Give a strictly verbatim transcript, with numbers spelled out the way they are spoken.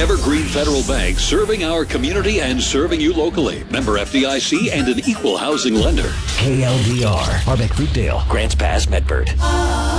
Evergreen Federal Bank, serving our community and serving you locally. Member F D I C and an equal housing lender. K L D R, Harbeck Fruitdale, Grants Pass, Medford.